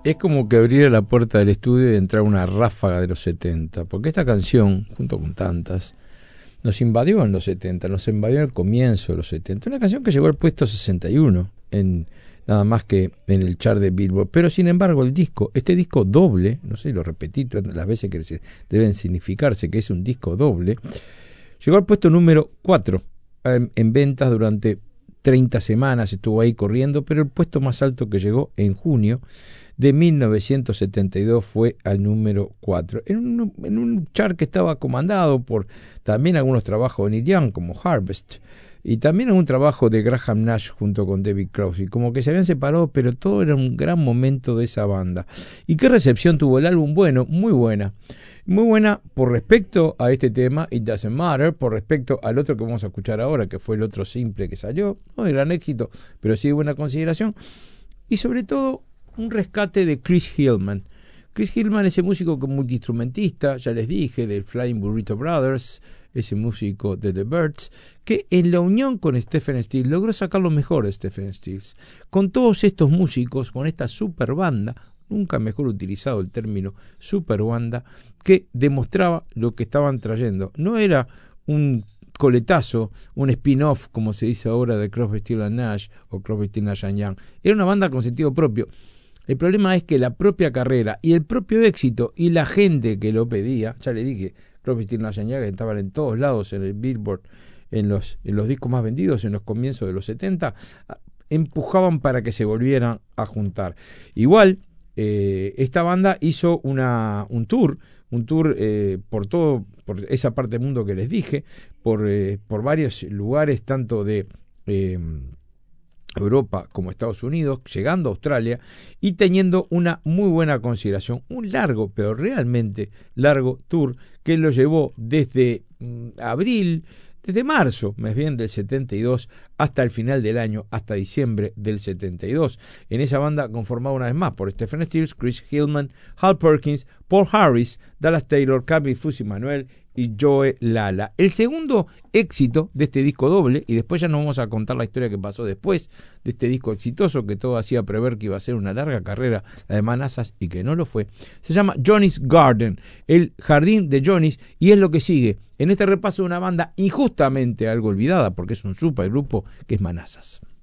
Es como que abriera la puerta del estudio y entrar una ráfaga de los 70, porque esta canción, junto con tantas, nos invadió en los 70, nos invadió en el comienzo de los 70. Una canción que llegó al puesto 61, nada más que en el chart de Billboard. Pero sin embargo este disco doble, no sé, lo repetí las veces que deben significarse que es un disco doble, llegó al puesto número 4 en ventas durante 30 semanas, estuvo ahí corriendo, pero el puesto más alto que llegó en junio de 1972 fue al número 4, en un chart que estaba comandado por también algunos trabajos de Neil Young, como Harvest, y también un trabajo de Graham Nash junto con David Crosby, como que se habían separado, pero todo era un gran momento de esa banda. ¿Y qué recepción tuvo el álbum? Bueno, muy buena por respecto a este tema, It Doesn't Matter, por respecto al otro que vamos a escuchar ahora, que fue el otro simple que salió, no de gran éxito, pero sí de buena consideración, y sobre todo un rescate de Chris Hillman. Chris Hillman, ese músico multiinstrumentista, ya les dije, del Flying Burrito Brothers, ese músico de The Byrds, que en la unión con Stephen Stills logró sacar lo mejor de Stephen Stills. Con todos estos músicos, con esta super banda, nunca mejor utilizado el término super banda, que demostraba lo que estaban trayendo. No era un coletazo, un spin-off, como se dice ahora, de Crosby, Stills & Nash o Crosby, Stills & Nash & Young. Era una banda con sentido propio. El problema es que la propia carrera y el propio éxito y la gente que lo pedía, ya le dije, Crosby, Stills & Nash & Young estaban en todos lados en el Billboard, en los discos más vendidos en los comienzos de los 70, empujaban para que se volvieran a juntar. Igual, esta banda hizo un tour por esa parte del mundo que les dije, por varios lugares, tanto de Europa como Estados Unidos, llegando a Australia y teniendo una muy buena consideración, un largo, pero realmente largo tour que lo llevó desde desde marzo, más bien del 72, hasta el final del año, hasta diciembre del 72. En esa banda conformada una vez más por Stephen Stills, Chris Hillman, Hal Perkins, Paul Harris, Dallas Taylor, Camille Fusi Manuel y Joe Lala. El segundo éxito de este disco doble, y después ya nos vamos a contar la historia que pasó después de este disco exitoso, que todo hacía prever que iba a ser una larga carrera, la de Manassas, y que no lo fue, se llama Johnny's Garden, el jardín de Johnny's, y es lo que sigue en este repaso de una banda injustamente algo olvidada, porque es un supergrupo, que es Manassas.